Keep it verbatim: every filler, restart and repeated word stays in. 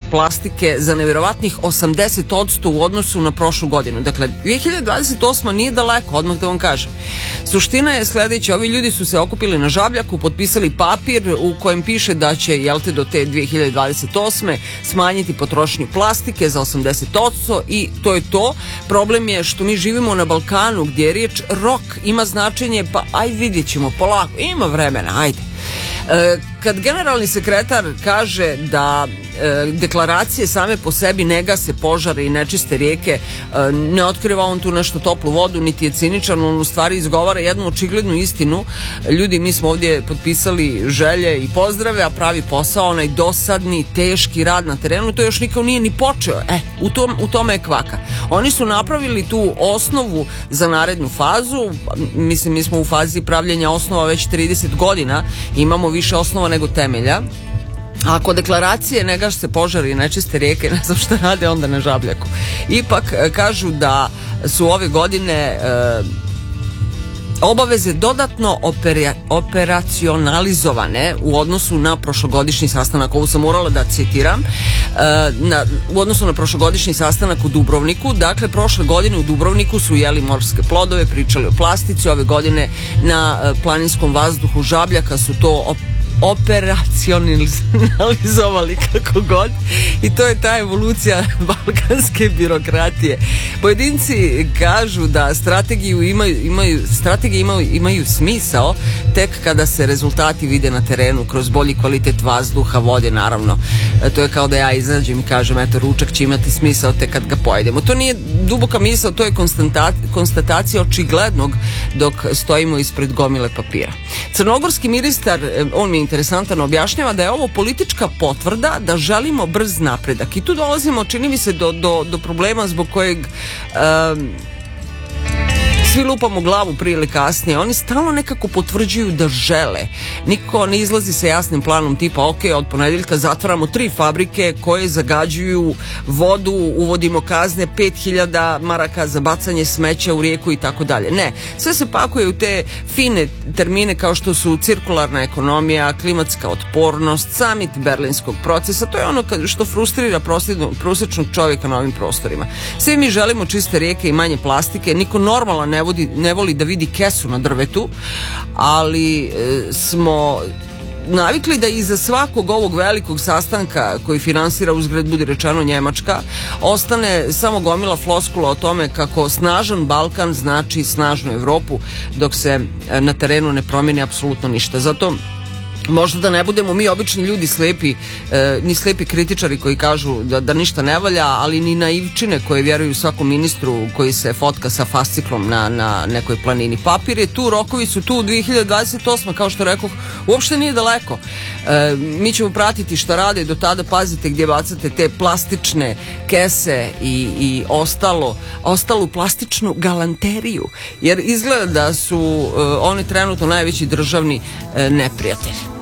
plastike za nevjerovatnih osamdeset odsto u odnosu na prošlu godinu. Dakle, dve hiljade dvadeset osma nije daleko, odmah da vam kažem. Suština je sledeća, ovi ljudi su se okupili na Žabljaku, potpisali papir u kojem piše da će, jel te, do te dve hiljade dvadeset osme smanjiti potrošnju plastike za osamdeset odsto i to je to. Problem je što mi živimo na Balkanu gdje je riječ rok ima značenje, pa aj vidjet ćemo polako, ima vremena, ajde. E, kad generalni sekretar kaže da e, deklaracije same po sebi ne gase požare i nečiste rijeke, e, ne otkriva on tu nešto toplu vodu, niti je ciničan, on u stvari izgovara jednu očiglednu istinu. Ljudi, mi smo ovdje potpisali želje i pozdrave, a pravi posao, onaj dosadni, teški rad na terenu, to još nikao nije ni počeo. E, u, tom, u tome je kvaka. Oni su napravili tu osnovu za narednu fazu, mislim, mi smo u fazi pravljenja osnova već trideset godina, imamo više osnova nego temelja. A ako deklaracije ne gaše požari i nečiste rijeke, ne znam šta rade onda na Žabljaku. Ipak kažu da su ove godine e, obaveze dodatno opera, operacionalizovane u odnosu na prošlogodišnji sastanak. Ovo sam morala da citiram. E, na, u odnosu na prošlogodišnji sastanak u Dubrovniku. Dakle, prošle godine u Dubrovniku su jeli morske plodove, pričali o plastici. Ove godine na planinskom vazduhu Žabljaka su to op operacionalizovali, kako god, i to je ta evolucija balkanske birokratije. Pojedinci kažu da strategiju imaju, imaju, strategije imaju, imaju smisao tek kada se rezultati vide na terenu kroz bolji kvalitet vazduha, vode, naravno. E, to je kao da ja izađem i kažem, eto, ručak će imati smisao tek kad ga pojedemo. To nije duboka misao, to je konstatacija očiglednog dok stojimo ispred gomile papira. Crnogorski ministar, on mi je interesantan, objašnjava da je ovo politička potvrda da želimo brz napredak. I tu dolazimo, čini mi se, do, do, do problema zbog kojeg um, svi lupamo glavu prije ili kasnije. Oni stalno nekako potvrđuju da žele. Niko ne izlazi sa jasnim planom tipa, ok, od ponedjeljka zatvaramo tri fabrike koje zagađuju vodu, uvodimo kazne pet hiljada maraka za bacanje smeća u rijeku i tako dalje. Ne, sve se pakuje u te fine termine kao što su cirkularna ekonomija, klimatska otpornost, summit berlinskog procesa. To je ono što frustrira prosječnog čovjeka na ovim prostorima. Svi mi želimo čiste rijeke i manje plastike. Niko normalan ne Ne, vodi, ne voli da vidi kesu na drvetu, ali e, smo navikli da iza svakog ovog velikog sastanka koji finansira, uzgred budi rečeno, Njemačka, ostane samo gomila floskula o tome kako snažan Balkan znači snažnu Evropu, dok se na terenu ne promijeni apsolutno ništa. Zato možda da ne budemo mi obični ljudi slepi, e, ni slepi kritičari koji kažu da, da ništa ne valja, ali ni naivčine koje vjeruju svakom ministru koji se fotka sa fasciklom na, na nekoj planini. Papir je tu, rokovi su tu, dve hiljade dvadeset osma, kao što rekoh, uopšte nije daleko. E, mi ćemo pratiti šta rade, do tada pazite gdje bacate te plastične kese i, i ostalo, ostalu plastičnu galanteriju, jer izgleda da su e, oni trenutno najveći državni e, neprijatelji.